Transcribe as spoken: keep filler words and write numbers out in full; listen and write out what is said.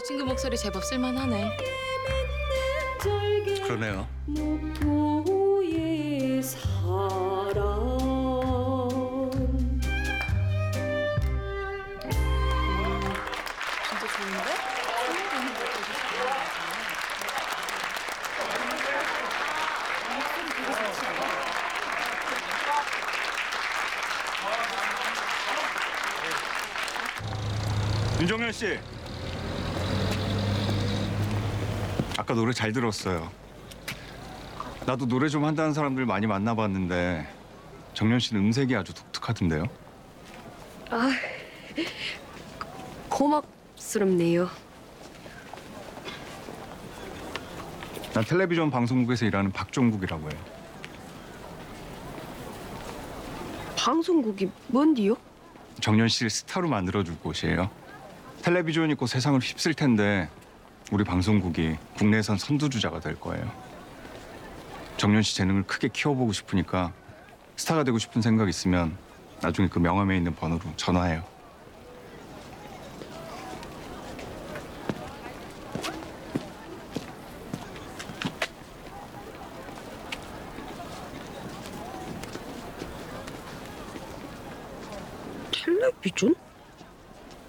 친구 목소리 제법 쓸만하네. 그러네요. 목포의 사랑. 진짜 좋은데? 윤정열 씨. 아까 노래 잘 들었어요. 나도 노래 좀 한다는 사람들 많이 만나봤는데 정연 씨는 음색이 아주 독특하던데요. 아, 고맙스럽네요. 난 텔레비전 방송국에서 일하는 박종국이라고 해요. 방송국이 뭔디요? 정연 씨를 스타로 만들어줄 곳이에요. 텔레비전이 곧 세상을 휩쓸 텐데 우리 방송국이 국내에선 선두주자가 될 거예요. 정연 씨 재능을 크게 키워보고 싶으니까 스타가 되고 싶은 생각 있으면 나중에 그 명함에 있는 번호로 전화해요. 텔레비전?